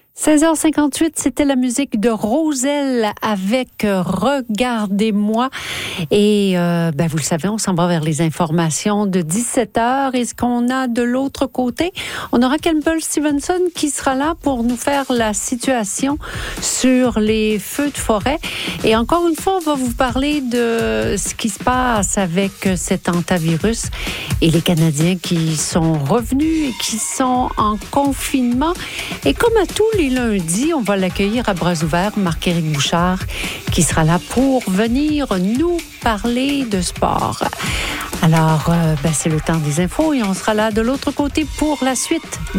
16h58, c'était la musique de Roselle avec Regardez-moi. Et vous le savez, on s'en va vers les informations de 17h. Et ce qu'on a de l'autre côté, on aura Campbell Stevenson qui sera là pour nous faire la situation sur les feux de forêt. Et encore une fois, on va vous parler de ce qui se passe avec cet hantavirus et les Canadiens qui sont revenus et qui sont en confinement. Et comme à tous les lundis, on va l'accueillir à bras ouverts, Marc-Éric Bouchard, qui sera là pour venir nous parler de sport. Alors, c'est le temps des infos et on sera là de l'autre côté pour la suite